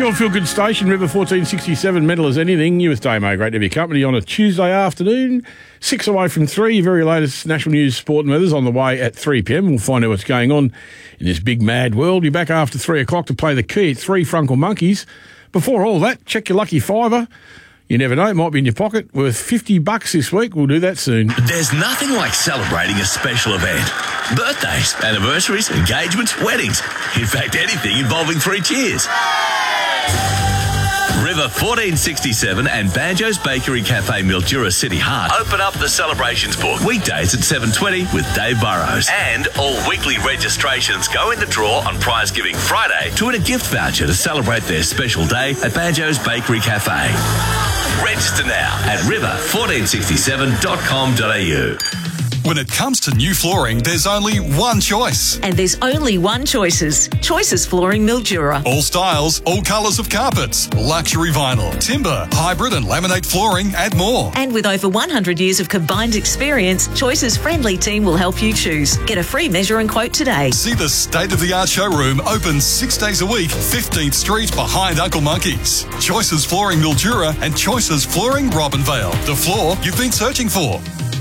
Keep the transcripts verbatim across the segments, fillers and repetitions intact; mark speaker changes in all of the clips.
Speaker 1: Your Feel Good Station, River fourteen sixty-seven, mental as anything. You with Damo, great to have your company on a Tuesday afternoon. Six away from three, your very latest national news, sport and weather's on the way at three p m. We'll find out what's going on in this big mad world. Be back after three o'clock to play the key at three Frunkle Monkeys. Before all that, check your lucky fiver. You never know, it might be in your pocket. Worth fifty bucks this week. We'll do that soon.
Speaker 2: There's nothing like celebrating a special event. Birthdays, anniversaries, engagements, weddings. In fact, anything involving three cheers. River fourteen sixty-seven and Banjo's Bakery Cafe Mildura City Heart open up the celebrations book weekdays at seven twenty with Dave Burrows. And all weekly registrations go in the draw on Prize Giving Friday to win a gift voucher to celebrate their special day at Banjo's Bakery Cafe. Register now at river fourteen sixty-seven dot com dot a u.
Speaker 3: When it comes to new flooring, there's only one choice.
Speaker 4: And there's only one Choices. Choices Flooring Mildura.
Speaker 3: All styles, all colours of carpets, luxury vinyl, timber, hybrid and laminate flooring and more.
Speaker 4: And with over one hundred years of combined experience, Choices' friendly team will help you choose. Get a free measure and quote today.
Speaker 3: See the state-of-the-art showroom open six days a week, fifteenth Street behind Uncle Monkey's. Choices Flooring Mildura and Choices Flooring Robinvale. The floor you've been searching for.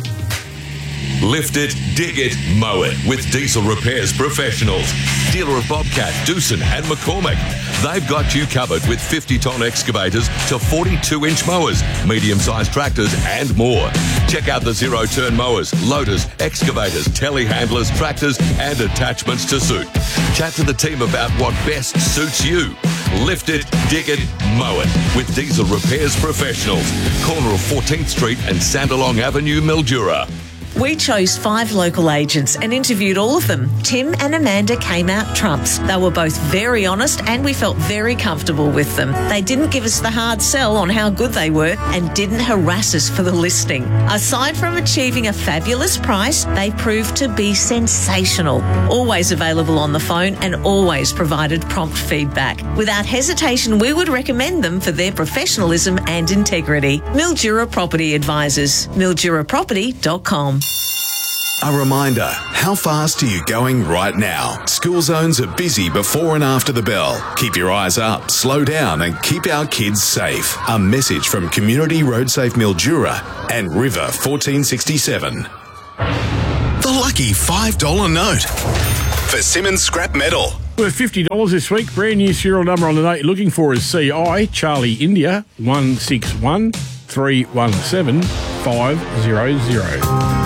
Speaker 5: Lift it, dig it, mow it with Diesel Repairs Professionals. Dealer of Bobcat, Doosan and McCormick. They've got you covered with fifty tonne excavators to forty-two inch mowers, medium-sized tractors and more. Check out the zero-turn mowers, loaders, excavators, telehandlers, tractors and attachments to suit. Chat to the team about what best suits you. Lift it, dig it, mow it with Diesel Repairs Professionals. Corner of fourteenth Street and Sandalong Avenue, Mildura.
Speaker 4: We chose five local agents and interviewed all of them. Tim and Amanda came out trumps. They were both very honest and we felt very comfortable with them. They didn't give us the hard sell on how good they were and didn't harass us for the listing. Aside from achieving a fabulous price, they proved to be sensational. Always available on the phone and always provided prompt feedback. Without hesitation, we would recommend them for their professionalism and integrity. Mildura Property Advisors, mildura property dot com.
Speaker 6: A reminder, how fast are you going right now? School zones are busy before and after the bell. Keep your eyes up, slow down and keep our kids safe. A message from Community Road Safe Mildura and River fourteen sixty-seven. The lucky five dollar note for Simmons Scrap Metal.
Speaker 1: Worth fifty dollars this week. Brand new serial number on the note you're looking for is C I Charlie India one six one three one seven five zero zero.